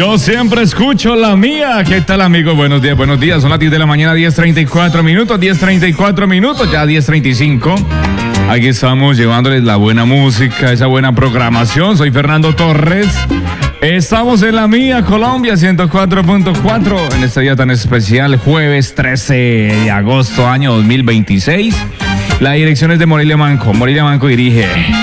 Yo siempre escucho la mía. ¿Qué tal, amigos? Buenos días. Son las 10 de la mañana, 10:34 minutos, 10:34 minutos, ya 10:35. Aquí estamos llevándoles la buena música, esa buena programación. Soy Fernando Torres. Estamos en la mía, Colombia, 104.4, en este día tan especial, jueves 13 de agosto, año 2026. La dirección es de Morelia Manco. Morelia Manco dirige